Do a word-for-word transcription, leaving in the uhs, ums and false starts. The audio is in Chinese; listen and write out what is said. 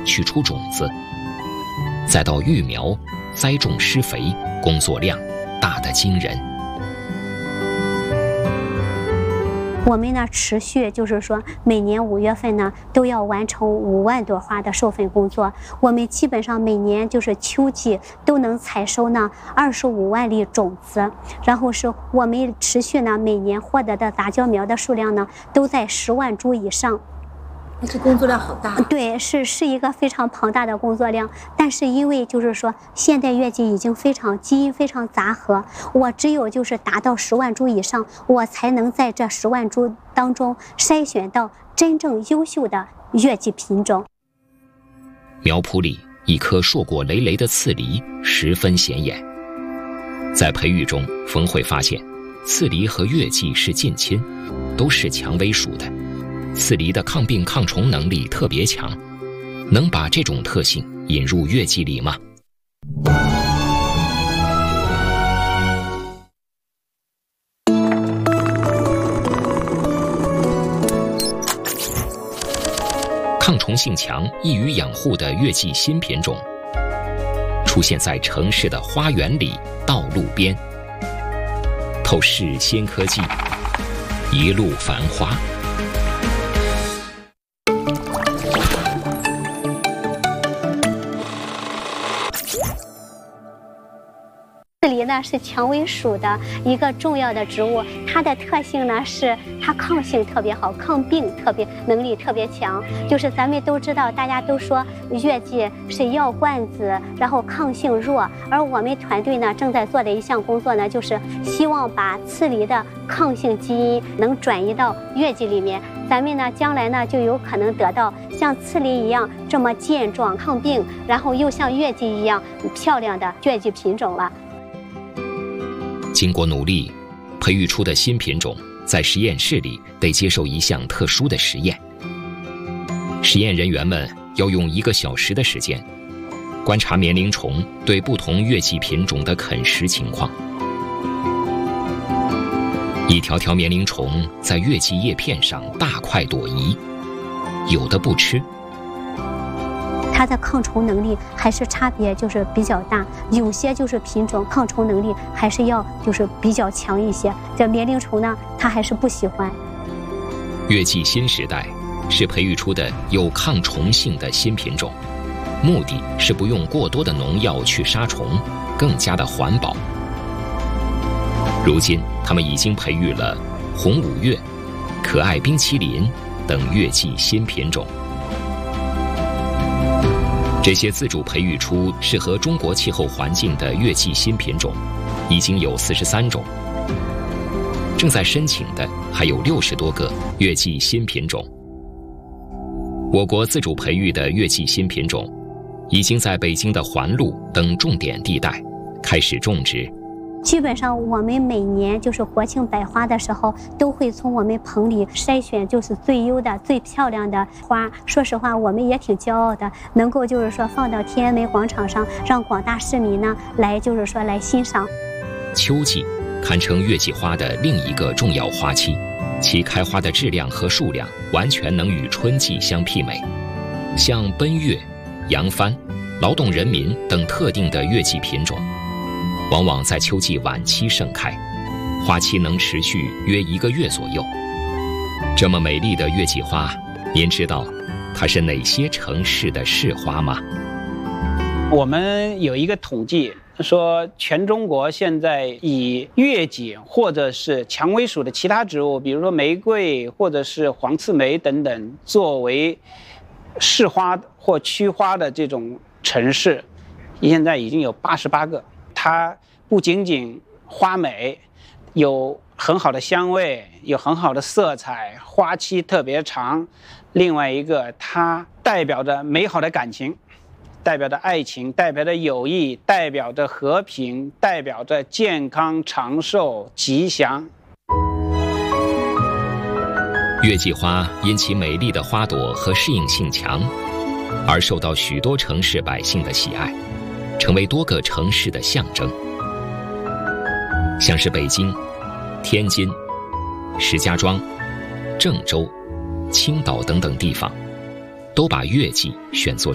取出种子，再到育苗、栽种、施肥，工作量大得惊人。 我们呢持续就是说每年五月份呢都要完成五万朵花的授粉工作。我们基本上每年就是秋季都能采收呢二十五万粒种子，然后是我们持续呢每年获得的杂交苗的数量呢都在十万株以上。 这工作量好大。 对，是是一个非常庞大的工作量。但是因为就是说现代月季已经非常基因非常杂合，我只有就是达到十万株以上，我才能在这十万株当中筛选到真正优秀的月季品种。 苗圃里一颗硕果累累的刺梨十分显眼。在培育中，冯会发现刺梨和月季是近亲，都是蔷薇属的。刺梨的抗病抗虫能力特别强，能把这种特性引入月季里吗？抗虫性强、易于养护的月季新品种，出现在城市的花园里、道路边。透视新科技，一路繁花。 刺梨呢是蔷薇属的一个重要的植物，它的特性呢是它抗性特别好，抗病特别能力特别强。就是咱们都知道，大家都说月季是药罐子，然后抗性弱，而我们团队呢正在做的一项工作呢，就是希望把刺梨的抗性基因能转移到月季里面。咱们呢将来呢就有可能得到像刺梨一样这么健壮、抗病，然后又像月季一样漂亮的月季品种了。 经过努力，培育出的新品种在实验室里得接受一项特殊的实验。实验人员们要用一个小时的时间，观察棉铃虫对不同月季品种的啃食情况。一条条棉铃虫在月季叶片上大快朵颐，有的不吃。 它的抗虫能力还是差别就是比较大，有些就是品种抗虫能力还是要就是比较强一些。这棉铃虫呢，它还是不喜欢。 月季新时代是培育出的有抗虫性的新品种，目的是不用过多的农药去杀虫，更加的环保。如今，他们已经培育了红五月、可爱冰淇淋等月季新品种。这些自主培育出适合中国气候环境的月季新品种，已经有四十三种，正在申请的还有六十多个月季新品种。我国自主培育的月季新品种，已经在北京的环路等重点地带开始种植。 基本上我们每年就是国庆百花的时候，都会从我们棚里筛选就是最优的、最漂亮的花。说实话，我们也挺骄傲的，能够就是说放到天安门广场上，让广大市民呢来就是说来欣赏。 秋季堪称月季花的另一个重要花期，其开花的质量和数量完全能与春季相媲美。像奔月、扬帆、劳动人民等特定的月季品种，往往在秋季晚期盛开，花期能持续约一个月左右。这么美丽的月季花，您知道它是哪些城市的市花吗？ 我们有一个统计说，全中国现在以月季或者是蔷薇属的其他植物，比如说玫瑰或者是黄刺梅等等，作为市花或区花的这种城市，现在已经有八十八个。它不仅仅花美，有很好的香味，有很好的色彩，花期特别长。另外一个，它代表着美好的感情，代表着爱情，代表着友谊，代表着和平，代表着健康长寿吉祥。 月季花因其美丽的花朵和适应性强，而受到许多城市百姓的喜爱，成为多个城市的象征。像是北京、天津、石家庄、郑州、青岛等等地方，都把月季选作